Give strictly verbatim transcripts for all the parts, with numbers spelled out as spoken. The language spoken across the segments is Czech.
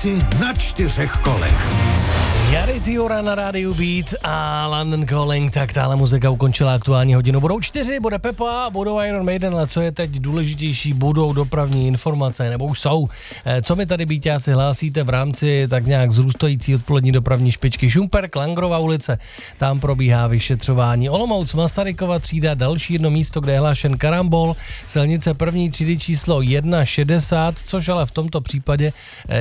si na čtyřech kolech. Jary Tiora na rádiu Beat a London Calling, tak tahle muzika ukončila aktuální hodinu. Budou čtyři, bude Pepa, budou Iron Maiden, ale co je teď důležitější, budou dopravní informace, nebo už jsou. Co mi tady Beatáci hlásíte v rámci tak nějak zrůstající odpolední dopravní špičky? Šumperk, Langrova ulice, tam probíhá vyšetřování. Olomouc, Masarykova třída, další jedno místo, kde je hlášen karambol. Silnice první třídy číslo jedna šedesát, což ale v tomto případě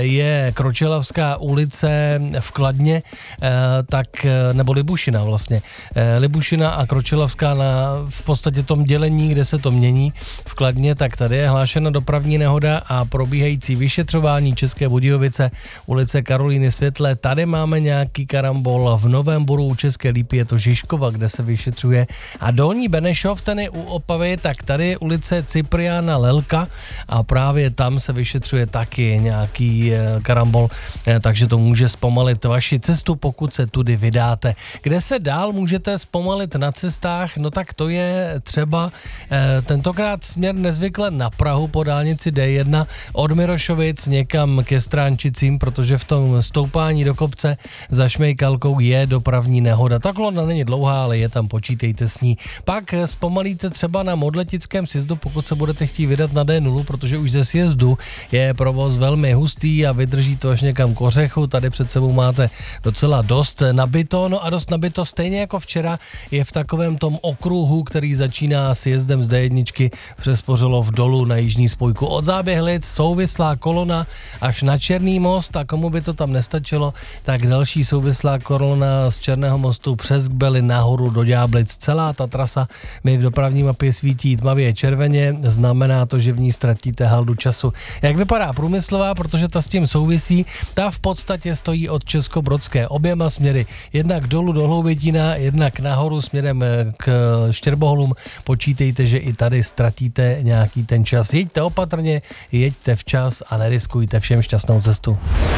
je Kročelavská ulice v Kladně, tak, nebo Libušina vlastně. Libušina a Kročelavská na v podstatě tom dělení, kde se to mění v Kladně, tak tady je hlášena dopravní nehoda a probíhající vyšetřování České Budějovice, ulice Karolíny Světlé. Tady máme nějaký karambol, v Novém Boru u České Lípy je to Žižkova, kde se vyšetřuje, a Dolní Benešov, ten je u Opavy, tak tady je ulice Cypriana Lelka a právě tam se vyšetřuje taky nějaký karambol, takže to může zpomalit vaši cestu, pokud se tudy vydáte. Kde se dál můžete zpomalit na cestách? No tak to je třeba eh, tentokrát směr nezvykle na Prahu po dálnici D jedna od Mirošovic někam ke Stránčicím, protože v tom stoupání do kopce za Šmejkalkou je dopravní nehoda. Ta kolona není dlouhá, ale je tam, počítejte s ní. Pak zpomalíte třeba na Modletickém sjezdu, pokud se budete chtít vydat na D nula, protože už ze sjezdu je provoz velmi hustý a vydrží to až někam k Ořechu. Tady před sebou máte docela dost nabito, no a dost nabito stejně jako včera je v takovém tom okruhu, který začíná s jezdem z D jedna přes Pořelov dolů na jižní spojku od Záběhlic, souvislá kolona až na Černý most, a komu by to tam nestačilo, tak další souvislá kolona z Černého mostu přes Kbely nahoru do Ďáblic. Celá ta trasa mi v dopravní mapě svítí tmavě červeně, znamená to, že v ní ztratíte haldu času. Jak vypadá Průmyslová, protože ta s tím souvisí, ta v podstatě stojí od Českobrodské oběma směry, jednak dolů do Hloubitína, jednak nahoru směrem k Štěrboholům. Počítejte, že i tady ztratíte nějaký ten čas. Jeďte opatrně, jeďte včas a neriskujte. Všem šťastnou cestu.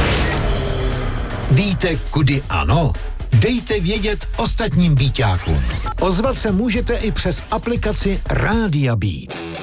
Víte, kudy ano? Dejte vědět ostatním Beatákům. Ozvat se můžete i přes aplikaci Rádia Beat.